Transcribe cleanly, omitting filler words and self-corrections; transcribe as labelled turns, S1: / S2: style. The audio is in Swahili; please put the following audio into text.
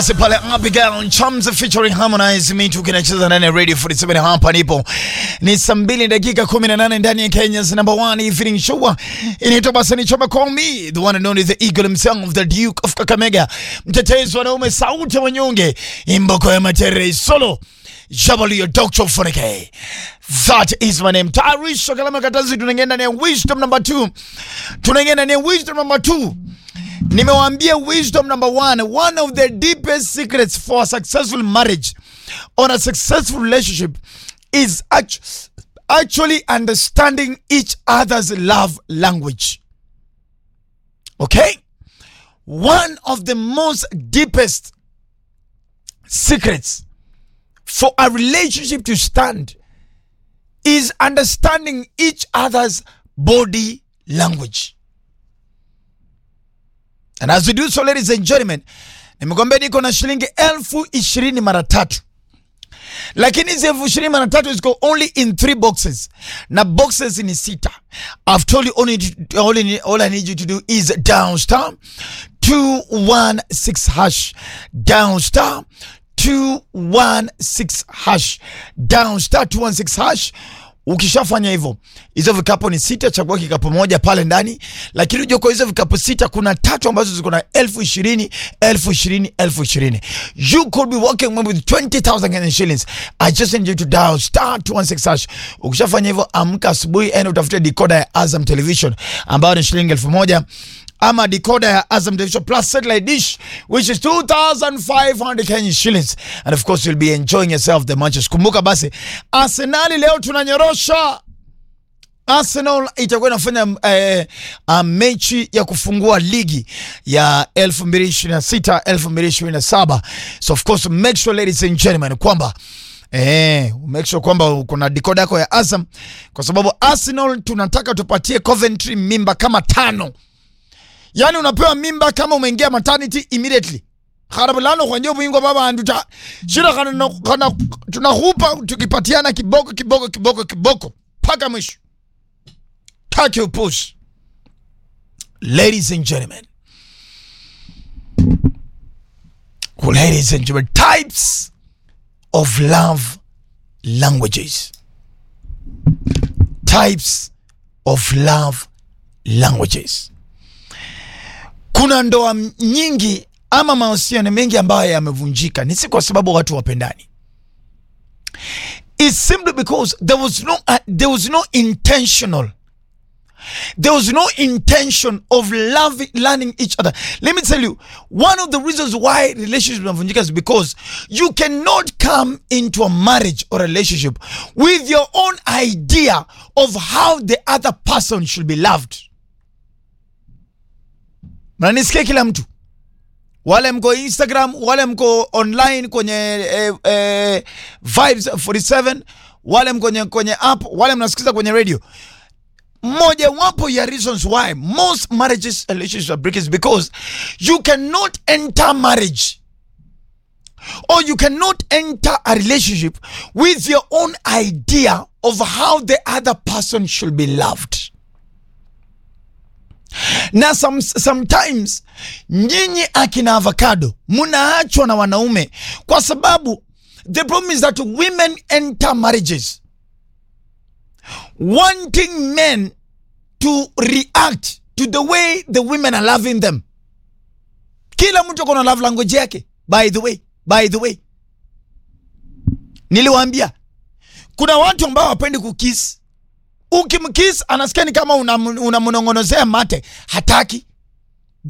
S1: Pale Abigail Chams featuring Harmonize Me tukinacheza ndani ya Radio 47 hapa nipo. Ni saa 2 dakika 18 ndani ya Kenya's number 1 evening show. Inaitwa basi ni Choma Call Me, the one and only the eagle himself, the Duke of Kakamega. Mtetezi wa naume, sauti ya wanyonge, imboko ya matere solo. Jabali your doctor Fonike. That is my name. Tarisha Kalama Katazi. Tunangenda ni wisdom number 2. Tunangenda ni wisdom number 2. Nimewaambia wisdom number 1. One of the deepest secrets for a successful marriage or a successful relationship is actually understanding each other's love language. Okay? One of the most deepest secrets for a relationship to stand is understanding each other's body language. And as we do so, ladies and gentlemen, nimekwambia niko na shilingi 20,000 mara 3. Lakini hizi 20,000 mara 3 ziko only in 3 boxes. Na boxes ni 6. I've told you all I need you to do is down star 216 hash. Down star 216 hash. Down star 216 hash. Ukishafanya hivyo, hizo vikapu ni 6, chagua kikapu moja pale ndani. Lakini unajua kwa hizo vikapu 6 kuna 3 ambazo ziko na 20,000, 20,000, 20,000. You could be walking with 20,000 Kenyan shillings. I just need you to dial star 216 hash. Ukishafanya hivyo, amka asubuhi ende utafute decoder ya Azam Television ambayo ni shilingi 1,000. Ama decoder ya Azam Television plus satellite dish, which is 2,500 Kenyan shillings. And of course, you'll be enjoying yourself the matches. Kumbuka basi, Arsenal leo tunanyorosha. Arsenal itakuwa inafanya mechi ya kufungua ligi ya 2026-2027. So of course, make sure ladies and gentlemen kwamba make sure kwamba kuna decoder yako ya Azam, kwa sababu Arsenal tunataka tupatie Coventry mimba kama 5. Yani unapewa mimba kama umeingia maternity immediately. Harabalano kwa njoo mwingo baba anduta. Shira kana tunahupa tukipatiana kiboko. Paka mwisho. Take your push. Ladies and gentlemen. Ladies and gentlemen. Types of love languages. Types of love languages. Kuna ndoa nyingi ama mahusiano mengi ambayo yamevunjika ni si kwa sababu watu wapendani. It's simply because there was no intention of learning each other. Let me tell you, one of the reasons why relationships have is because you cannot come into a marriage or relationship with your own idea of how the other person should be loved. Mnanisikia kila mtu? Wale mko Instagram, wale mko online kwenye Vibes 47, wale mko kwenye app, wale mnasikiza kwenye radio. Moja wapo ya reasons why most marriages and relationships are breaking is because you cannot enter marriage or you cannot enter a relationship with your own idea of how the other person should be loved. Na sometimes nyinyi akina avocado munaachwa na wanaume kwa sababu the problem is that women enter marriages wanting men to react to the way the women are loving them. Kila mtu kuna love language yake. By the way, niliwaambia kuna watu ambao wapendi kukiss. Ukimkiss anasikia ni kama unamnongonozea mate, hataki.